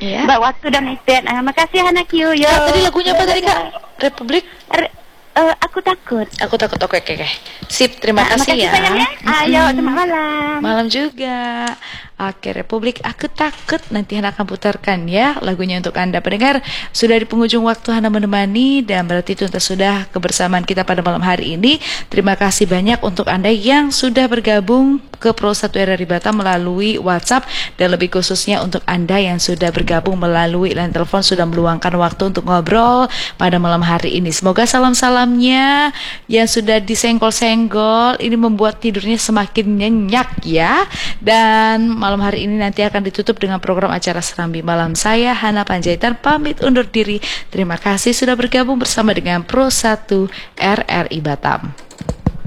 Iya. Mbak waktu donated. Makasih Hana Q. Yo. Tadi lagunya apa tadi Kak? Republik? Aku takut. Aku takut. Oke. Sip, terima kasih makasih ya. sayang ya. Ayo, selamat malam. Malam juga. Oke, Republik Aku Takut. Nanti Hana akan putarkan ya lagunya untuk Anda pendengar. Sudah di penghujung waktu Hana menemani, dan berarti itu sudah kebersamaan kita pada malam hari ini. Terima kasih banyak untuk Anda yang sudah bergabung ke Pro 1 RRI Batam melalui WhatsApp, dan lebih khususnya untuk Anda yang sudah bergabung melalui line telepon, sudah meluangkan waktu untuk ngobrol pada malam hari ini. Semoga salam-salamnya yang sudah disenggol-senggol ini membuat tidurnya semakin nyenyak ya. Dan malam hari ini nanti akan ditutup dengan program acara Serambi Malam. Saya Hana Panjaitan pamit undur diri. Terima kasih sudah bergabung bersama dengan Pro 1 RRI Batam.